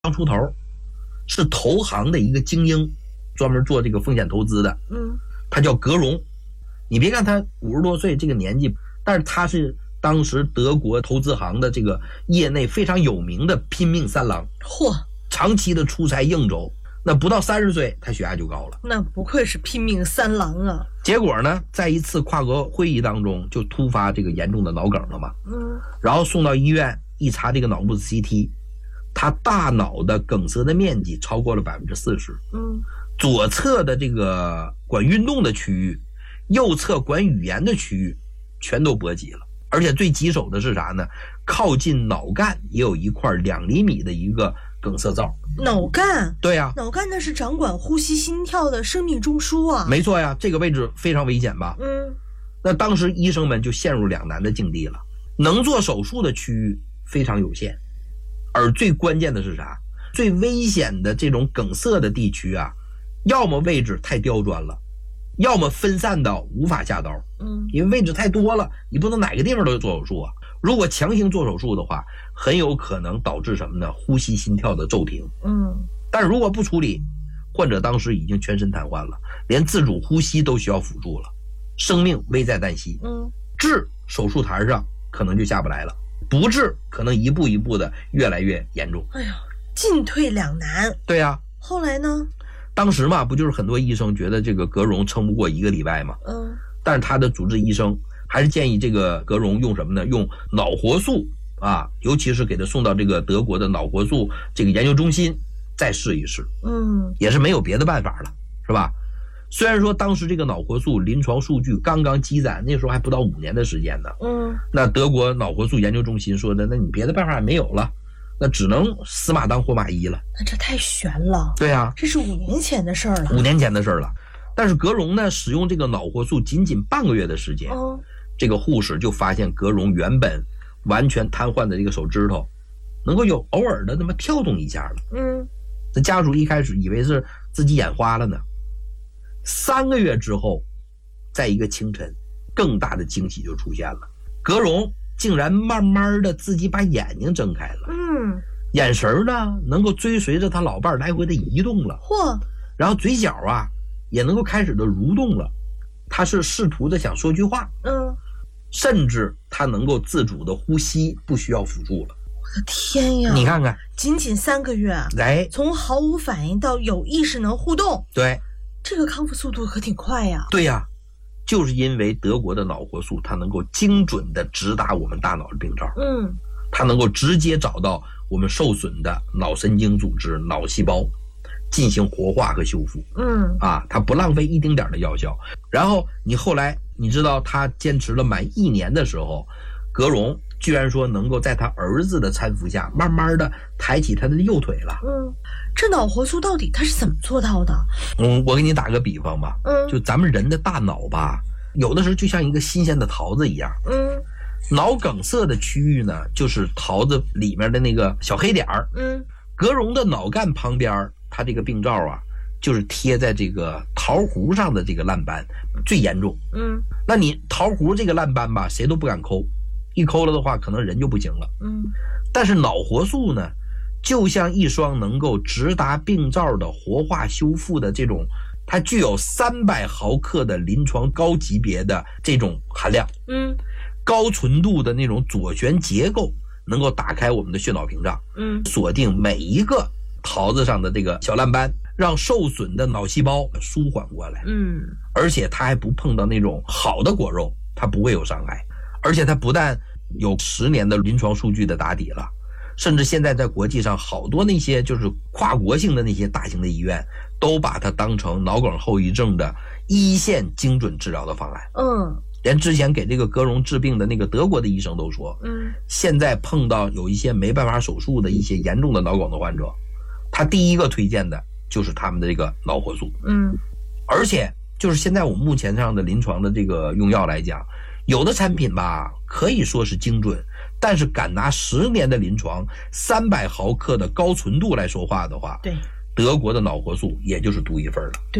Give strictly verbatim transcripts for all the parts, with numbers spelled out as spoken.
刚出头，是投行的一个精英，专门做这个风险投资的。 嗯， 他叫格荣。你别看他五十多岁这个年纪，但是他是当时德国投资行的这个业内非常有名的拼命三郎。 嚯， 长期的出差应酬，那不到三十岁他血压就高了。 那不愧是拼命三郎啊！ 结果呢，在一次跨国会议当中就突发这个严重的脑梗了嘛。 嗯， 然后送到医院一查这个脑部 C T， 他大脑的梗塞的面积超过了百分之四十。 嗯， 左侧的这个管运动的区域，右侧管语言的区域全都波及了。而且最棘手的是啥呢？靠近脑干也有一块两厘米的一个梗塞灶。 脑干？ 对呀、啊， 脑干那是掌管呼吸心跳的生命中枢啊。 没错呀，这个位置非常危险吧？ 嗯， 那当时医生们就陷入两难的境地了，能做手术的区域非常有限，而最关键的是啥？最危险的这种梗塞的地区啊，要么位置太刁钻了，要么分散到无法下刀。 嗯， 因为位置太多了，你不能哪个地方都做手术啊。如果强行做手术的话，很有可能导致什么呢？呼吸心跳的骤停。 嗯， 但是如果不处理，患者当时已经全身瘫痪了，连自主呼吸都需要辅助了，生命危在旦夕。 嗯， 治手术台上可能就下不来了，不治可能一步一步的越来越严重。 哎呀，进退两难。 对呀、啊， 后来呢？ 当时嘛，不就是很多医生觉得这个格荣撑不过一个礼拜嘛？ 嗯， 但是他的主治医生还是建议这个格荣用什么呢？用脑活素啊，尤其是给他送到这个德国的脑活素这个研究中心再试一试。 嗯， 也是没有别的办法了，是吧？虽然说当时这个脑活素临床数据刚刚积攒，那时候还不到五年的时间呢。 嗯， 那德国脑活素研究中心说的，那你别的办法也没有了，那只能死马当活马医了。 那这太悬了。 对啊， 这是五年前的事儿了。 五年前的事儿了。但是格荣呢，使用这个脑活素仅仅半个月的时间， 哦， 这个护士就发现格荣原本完全瘫痪的这个手指头，能够有偶尔的那么跳动一下了。 嗯， 那家属一开始以为是自己眼花了呢。三个月之后，在一个清晨，更大的惊喜就出现了。格荣竟然慢慢的自己把眼睛睁开了， 嗯， 眼神呢能够追随着他老伴来回的移动了， 嚯， 然后嘴角啊也能够开始的蠕动了。他是试图的想说句话， 嗯， 甚至他能够自主的呼吸，不需要辅助了。 我的天呀！ 你看看， 仅仅三个月， 哎， 从毫无反应到有意识能互动， 对， 这个康复速度可挺快呀。 对呀，就是因为德国的脑活素，它能够精准的直达我们大脑的病灶， 嗯， 它能够直接找到我们受损的脑神经组织、脑细胞，进行活化和修复。 嗯， 啊，它不浪费一丁点的药效。然后你后来你知道他坚持了满一年的时候，格荣居然说能够在他儿子的搀扶下，慢慢的抬起他的右腿了。 嗯，这脑活素到底他是怎么做到的？ 嗯，我给你打个比方吧， 嗯， 就咱们人的大脑吧，有的时候就像一个新鲜的桃子一样。 嗯， 脑梗塞的区域呢，就是桃子里面的那个小黑点儿。 嗯， 格荣的脑干旁边，他这个病灶啊，就是贴在这个桃核上的这个烂斑最严重。 嗯， 那你桃核这个烂斑吧，谁都不敢抠，一抠了的话，可能人就不行了。 嗯， 但是脑活素呢，就像一双能够直达病灶的活化修复的这种，它具有三百毫克的临床高级别的这种含量。 嗯， 高纯度的那种左旋结构，能够打开我们的血脑屏障， 嗯， 锁定每一个桃子上的这个小烂斑，让受损的脑细胞舒缓过来。 嗯， 而且它还不碰到那种好的果肉，它不会有伤害。而且它不但有十年的临床数据的打底了，甚至现在在国际上好多那些就是跨国性的那些大型的医院，都把它当成脑梗后遗症的一线精准治疗的方案。 嗯， 连之前给这个格荣治病的那个德国的医生都说， 嗯， 现在碰到有一些没办法手术的一些严重的脑梗的患者，他第一个推荐的就是他们的这个脑活素。 嗯，而且就是现在我们目前上的临床的这个用药来讲，有的产品吧可以说是精准，但是敢拿十年的临床三百毫克的高纯度来说话的话， 对， 德国的脑活素也就是独一份了。 对，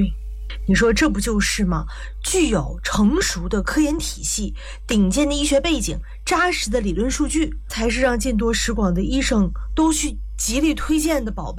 你说这不就是吗？具有成熟的科研体系、顶尖的医学背景、扎实的理论数据，才是让见多识广的医生都去极力推荐的宝贝。